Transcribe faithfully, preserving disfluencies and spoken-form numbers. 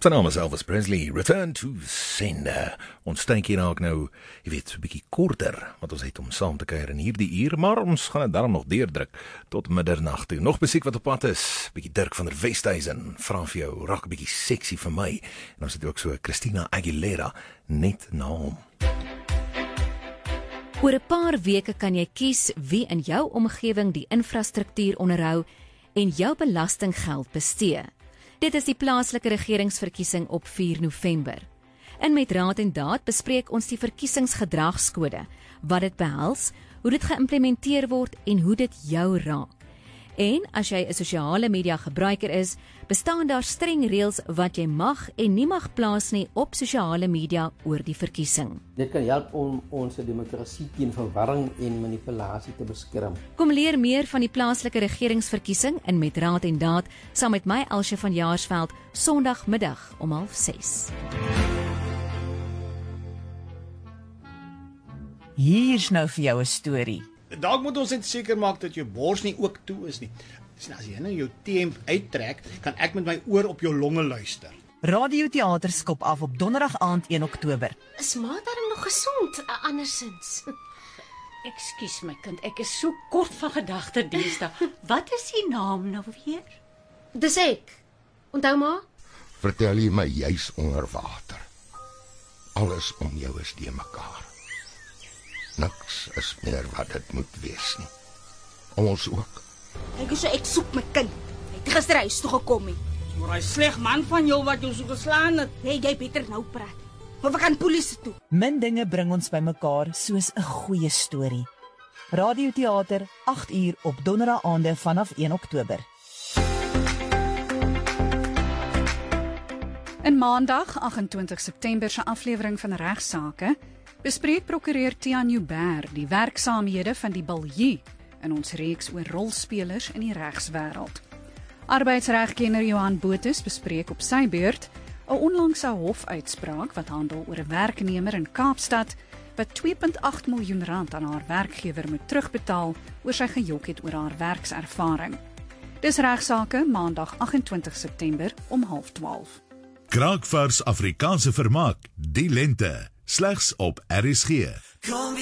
Sy naam is Elvis Presley, Return to Sender. Ons tydjie raak nou, jy weet, 'n bietjie korter, wat ons het om saam te kuier in hierdie uur, maar ons gaan dit daarom nog deurdruk tot middernag toe. Nog musiek wat op pad is, bietjie Dirk van der Westhuizen, vra vir jou, raak 'n bietjie sexy vir my. En ons het ook so Christina Aguilera, net na hom. Oor 'n paar weke kan jy kies wie in jou omgewing die infrastruktuur onderhou en jou belastinggeld bestee. Dit is die plaaslike regeringsverkiesing op vier November. En met Raad en Daad bespreek ons die verkiesingsgedragskode, wat dit behels, hoe dit geïmplementeer word en hoe dit jou raak. En as jy 'n sosiale media gebruiker is, bestaan daar streng reëls wat jy mag en nie mag plaas nie op sosiale media oor die verkiesing. Dit kan help om ons demokrasie teen verwarring en manipulasie te beskerm. Kom leer meer van die plaaslike regeringsverkiesing in Met Raad en Daad saam met my Elsje van Jaarsveld Sondagmiddag om half ses. Hier's nou vir jou 'n storie. Dalk moet ons net seker maak dat jou bors nie ook toe is nie. Dis as jy nou jou T-hemp uittrek, kan ek met my oor op jou longe luister. Radioteater skop af op donderdag aand een Oktober. Is ma darm nog gesond, uh, andersins? Ekskuus my kind, ek is so kort van gedagte deesdae. Wat is die naam nou weer? Dis ek. Onthou ma? Vertel jy my juis onder water. Alles om jou is de mekaar. Niks is meer wat dit moet wees nie. Ons ook. Ek is so ek soek my kind. Hy het gister huis toe gekom nie. Maar hy sleg man van jou wat jou so geslaan het. Nee, jy beter nou praat. Maar we gaan polisie toe. Min dinge bring ons bymekaar soos 'n goeie storie. Radioteater agt uur op donderdag aande vanaf een Oktober. In Maandag agt-en-twintig September se aflewering van Regsake bespreek prokureur Tiaan Joubert die werksaamhede van die Baljuw in ons reeks oor rolspelers in die regswêreld. Arbeidsregkenner Johan Botus bespreek op sy beurt 'n onlangse hofuitspraak wat handel oor 'n werknemer in Kaapstad wat twee komma agt miljoen rand aan haar werkgewer moet terugbetaal oor sy gejok het oor haar werkservaring. Dis Regsake Maandag agt-en-twintig September om half twaalf. Kraakvars Afrikaanse vermaak, die lente, slegs op R S G.